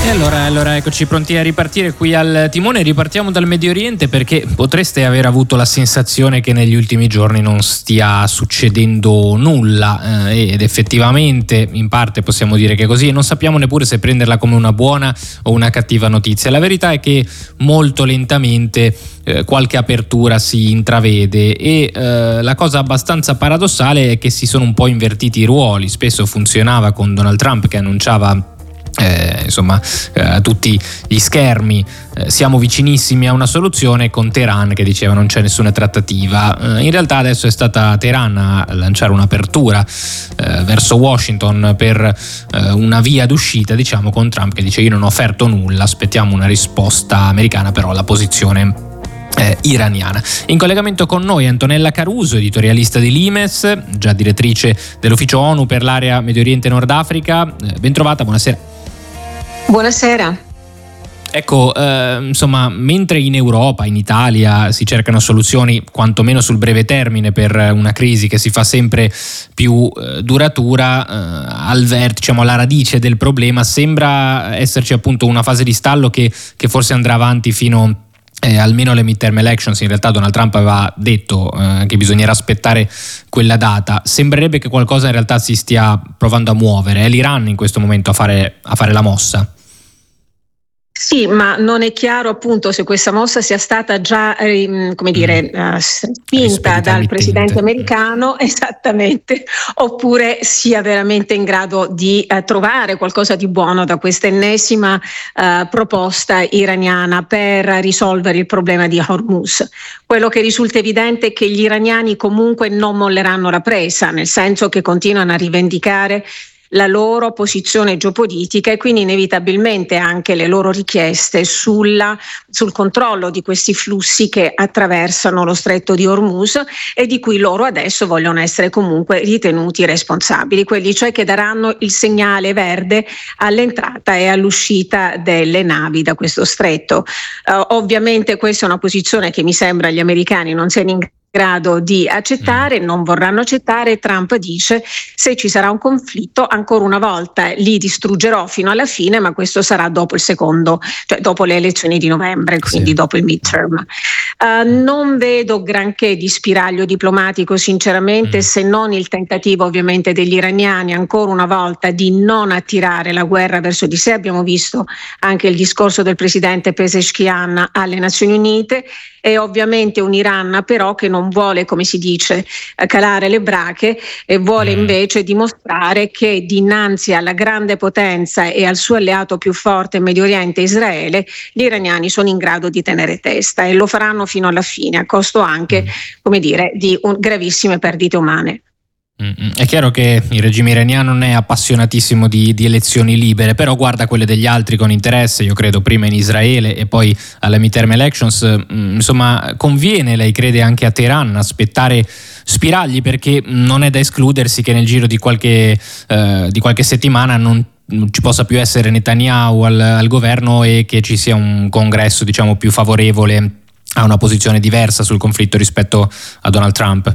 Allora eccoci pronti a ripartire qui al timone. Ripartiamo dal Medio Oriente perché potreste aver avuto la sensazione che negli ultimi giorni non stia succedendo nulla ed effettivamente in parte possiamo dire che è così, e non sappiamo neppure se prenderla come una buona o una cattiva notizia. La verità è che molto lentamente qualche apertura si intravede e la cosa abbastanza paradossale è che si sono un po' invertiti i ruoli. Spesso funzionava con Donald Trump che annunciava a tutti gli schermi siamo vicinissimi a una soluzione, con Teheran che diceva non c'è nessuna trattativa. In realtà adesso è stata Teheran a lanciare un'apertura verso Washington per una via d'uscita, diciamo, con Trump che dice io non ho offerto nulla, aspettiamo una risposta americana però alla posizione iraniana. In collegamento con noi Antonella Caruso, editorialista di Limes, già direttrice dell'ufficio ONU per l'area Medio Oriente e Nord Africa. Ben trovata, buonasera. Buonasera. Ecco, mentre in Europa, in Italia si cercano soluzioni quantomeno sul breve termine per una crisi che si fa sempre più duratura, al vertice, alla radice del problema sembra esserci appunto una fase di stallo che forse andrà avanti fino almeno alle midterm elections. In realtà Donald Trump aveva detto che bisognerà aspettare quella data. Sembrerebbe che qualcosa in realtà si stia provando a muovere. È l'Iran in questo momento a fare la mossa? Sì, ma non è chiaro appunto se questa mossa sia stata già spinta dal presidente americano, esattamente, oppure sia veramente in grado di trovare qualcosa di buono da questa ennesima proposta iraniana per risolvere il problema di Hormuz. Quello che risulta evidente è che gli iraniani comunque non molleranno la presa, nel senso che continuano a rivendicare la loro posizione geopolitica e quindi inevitabilmente anche le loro richieste sul controllo di questi flussi che attraversano lo stretto di Hormuz e di cui loro adesso vogliono essere comunque ritenuti responsabili, quelli cioè che daranno il segnale verde all'entrata e all'uscita delle navi da questo stretto. Ovviamente questa è una posizione che mi sembra gli americani non siano in grado di accettare, non vorranno accettare. Trump dice se ci sarà un conflitto ancora una volta li distruggerò fino alla fine, ma questo sarà dopo il secondo, cioè dopo le elezioni di novembre, quindi dopo il midterm. Non vedo granché di spiraglio diplomatico sinceramente, se non il tentativo ovviamente degli iraniani ancora una volta di non attirare la guerra verso di sé. Abbiamo visto anche il discorso del presidente Pezeshkian alle Nazioni Unite, e ovviamente un Iran però che non vuole, come si dice, calare le brache e vuole invece dimostrare che dinanzi alla grande potenza e al suo alleato più forte in Medio Oriente, Israele, gli iraniani sono in grado di tenere testa e lo faranno fino alla fine, a costo anche, di gravissime perdite umane. È chiaro che il regime iraniano non è appassionatissimo di elezioni libere, però guarda quelle degli altri con interesse. Io credo prima in Israele e poi alle midterm elections. Conviene, lei crede, anche a Teheran aspettare spiragli, perché non è da escludersi che nel giro di qualche settimana non ci possa più essere Netanyahu al governo e che ci sia un congresso più favorevole a una posizione diversa sul conflitto rispetto a Donald Trump.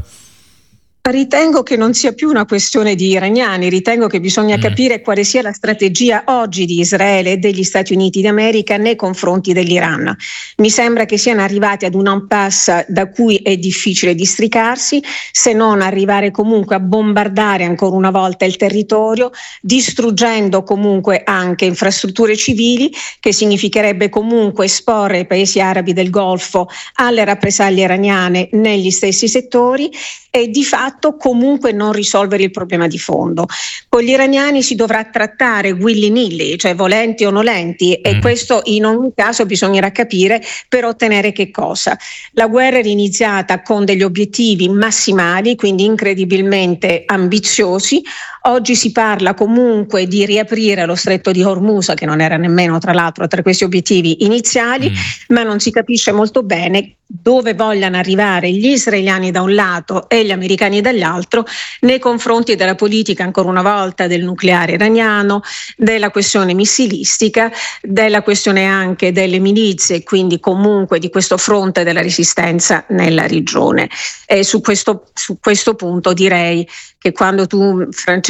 Ritengo che non sia più una questione di iraniani, ritengo che bisogna capire quale sia la strategia oggi di Israele e degli Stati Uniti d'America nei confronti dell'Iran. Mi sembra che siano arrivati ad un impasse da cui è difficile districarsi, se non arrivare comunque a bombardare ancora una volta il territorio, distruggendo comunque anche infrastrutture civili, che significherebbe comunque esporre i paesi arabi del Golfo alle rappresaglie iraniane negli stessi settori e di fatto comunque non risolvere il problema di fondo. Con gli iraniani si dovrà trattare willy-nilly, cioè volenti o nolenti, e questo in ogni caso bisognerà capire per ottenere che cosa. La guerra era iniziata con degli obiettivi massimali, quindi incredibilmente ambiziosi. Oggi si parla comunque di riaprire lo stretto di Hormuz, che non era nemmeno tra l'altro tra questi obiettivi iniziali, ma non si capisce molto bene dove vogliano arrivare gli israeliani da un lato e gli americani dall'altro nei confronti della politica, ancora una volta, del nucleare iraniano, della questione missilistica, della questione anche delle milizie, quindi comunque di questo fronte della resistenza nella regione. E su questo punto direi che quando tu, Francesco,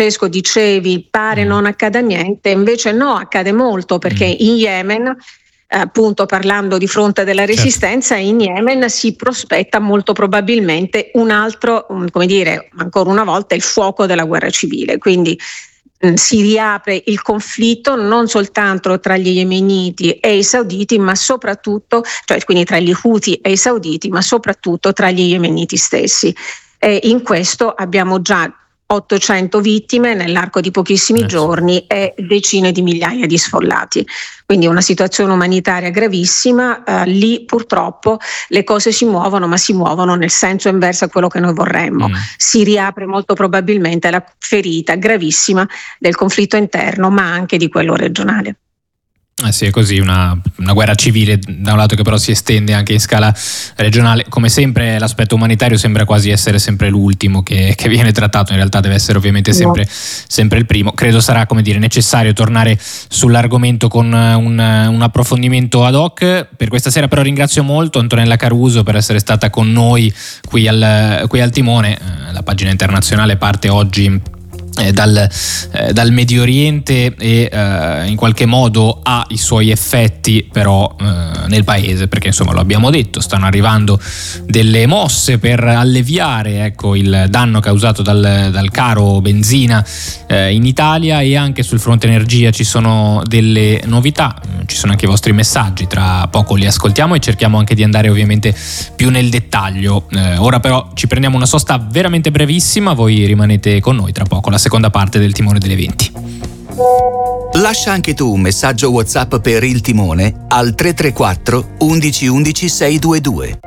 Francesco, dicevi pare non accada niente, invece no, accade molto, perché in Yemen, appunto parlando di fronte della resistenza, in Yemen si prospetta molto probabilmente un altro, come dire, ancora una volta il fuoco della guerra civile, quindi si riapre il conflitto non soltanto tra gli yemeniti e i sauditi, ma soprattutto, cioè quindi tra gli Houthi e i sauditi, ma soprattutto tra gli yemeniti stessi. E in questo abbiamo già 800 vittime nell'arco di pochissimi giorni e decine di migliaia di sfollati. Quindi una situazione umanitaria gravissima. Lì purtroppo le cose si muovono, ma si muovono nel senso inverso a quello che noi vorremmo. Si riapre molto probabilmente la ferita gravissima del conflitto interno, ma anche di quello regionale. Sì, è così, una guerra civile da un lato che però si estende anche in scala regionale. Come sempre l'aspetto umanitario sembra quasi essere sempre l'ultimo che viene trattato, in realtà deve essere ovviamente sempre il primo. Credo sarà, come dire, necessario tornare sull'argomento con un approfondimento ad hoc. Per questa sera però ringrazio molto Antonella Caruso per essere stata con noi qui al timone. La pagina internazionale parte oggi dal Medio Oriente e in qualche modo ha i suoi effetti però nel paese, perché insomma lo abbiamo detto, stanno arrivando delle mosse per alleviare il danno causato dal caro benzina in Italia, e anche sul fronte energia ci sono delle novità, ci sono anche i vostri messaggi, tra poco li ascoltiamo e cerchiamo anche di andare ovviamente più nel dettaglio. Ora però ci prendiamo una sosta veramente brevissima, voi rimanete con noi, tra poco la seconda parte del Timone delle 20. Lascia anche tu un messaggio WhatsApp per il Timone al 334 11 11 622.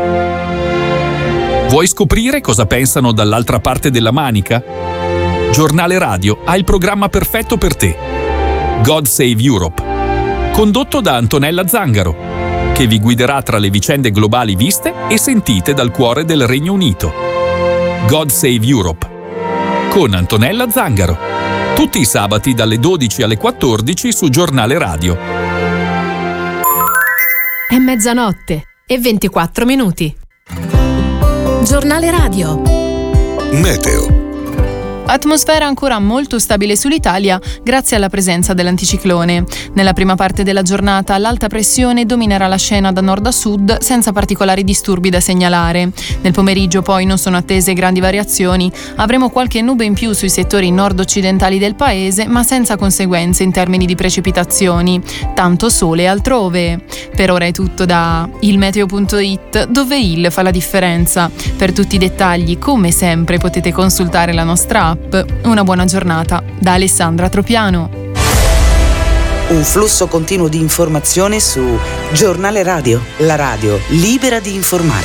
Vuoi scoprire cosa pensano dall'altra parte della manica? Giornale Radio ha il programma perfetto per te. God Save Europe, condotto da Antonella Zangaro, che vi guiderà tra le vicende globali viste e sentite dal cuore del Regno Unito. God Save Europe con Antonella Zangaro, tutti i sabati dalle 12 alle 14 su Giornale Radio. È mezzanotte e 24 minuti. Giornale Radio. Meteo. Atmosfera ancora molto stabile sull'Italia grazie alla presenza dell'anticiclone. Nella prima parte della giornata l'alta pressione dominerà la scena da nord a sud senza particolari disturbi da segnalare. Nel pomeriggio poi non sono attese grandi variazioni. Avremo qualche nube in più sui settori nord-occidentali del paese, ma senza conseguenze in termini di precipitazioni. Tanto sole altrove. Per ora è tutto da ilmeteo.it, dove il fa la differenza. Per tutti i dettagli, come sempre, potete consultare la nostra app. Una buona giornata da Alessandra Tropiano. Un flusso continuo di informazione su Giornale Radio, la radio libera di informare.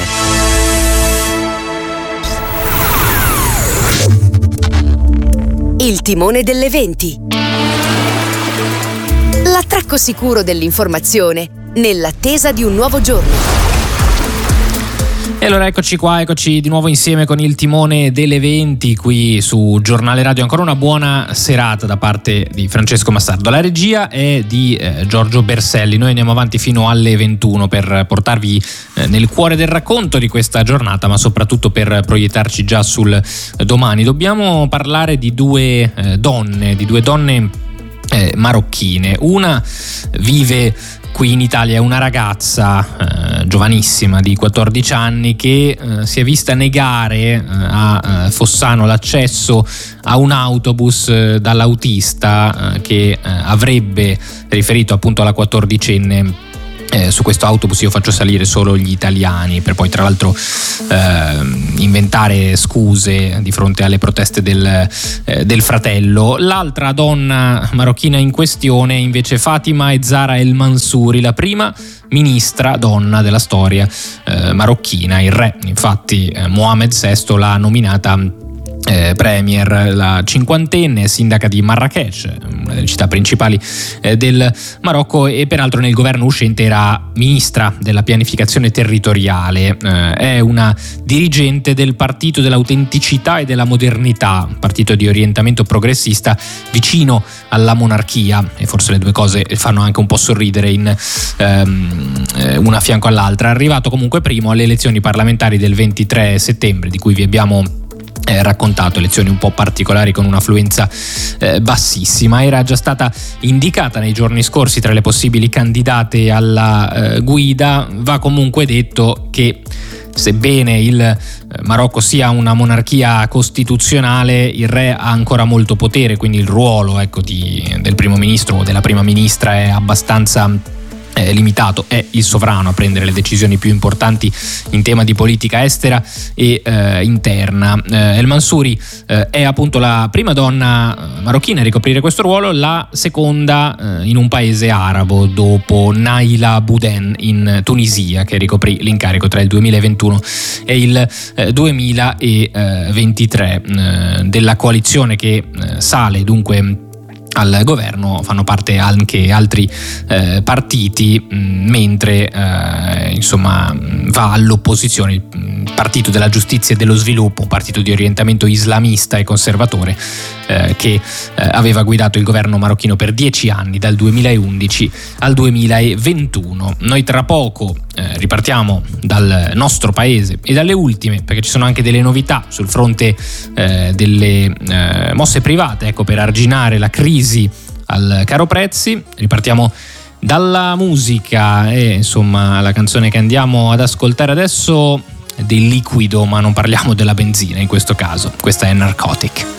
Il Timone delle 20. L'attracco sicuro dell'informazione nell'attesa di un nuovo giorno. E allora eccoci di nuovo insieme con il Timone delle 20 qui su Giornale Radio. Ancora una buona serata da parte di Francesco Massardo. La regia è di Giorgio Berselli. Noi andiamo avanti fino alle 21 per portarvi nel cuore del racconto di questa giornata, ma soprattutto per proiettarci già sul domani. Dobbiamo parlare di due donne marocchine. Una vive qui in Italia, una ragazza giovanissima di 14 anni che si è vista negare a Fossano l'accesso a un autobus dall'autista che avrebbe riferito appunto alla 14enne. Su questo autobus io faccio salire solo gli italiani, per poi tra l'altro inventare scuse di fronte alle proteste del fratello. L'altra donna marocchina in questione è invece Fatima Zahra El Mansouri, la prima ministra donna della storia marocchina. Il re, infatti, Mohammed VI l'ha nominata premier. La cinquantenne, sindaca di Marrakech, una delle città principali del Marocco, e peraltro nel governo uscente era ministra della pianificazione territoriale. È una dirigente del Partito dell'Autenticità e della Modernità, partito di orientamento progressista vicino alla monarchia, e forse le due cose fanno anche un po' sorridere una a fianco all'altra. È arrivato comunque primo alle elezioni parlamentari del 23 settembre, di cui vi abbiamo raccontato, elezioni un po' particolari con un'affluenza bassissima. Era già stata indicata nei giorni scorsi tra le possibili candidate alla guida. Va comunque detto che, sebbene il Marocco sia una monarchia costituzionale, il re ha ancora molto potere, quindi il ruolo del primo ministro o della prima ministra è abbastanza limitato. È il sovrano a prendere le decisioni più importanti in tema di politica estera e interna. El Mansouri è appunto la prima donna marocchina a ricoprire questo ruolo, la seconda in un paese arabo dopo Naila Bouden in Tunisia, che ricoprì l'incarico tra il 2021 e il 2023. Della coalizione che sale dunque al governo fanno parte anche altri partiti, mentre va all'opposizione il Partito della Giustizia e dello Sviluppo, un partito di orientamento islamista e conservatore che aveva guidato il governo marocchino per 10 anni, dal 2011 al 2021. Noi tra poco ripartiamo dal nostro paese e dalle ultime, perché ci sono anche delle novità sul fronte delle mosse private, per arginare la crisi al caro prezzi. Ripartiamo dalla musica e la canzone che andiamo ad ascoltare adesso è del liquido, ma non parliamo della benzina in questo caso. Questa è Narcotic.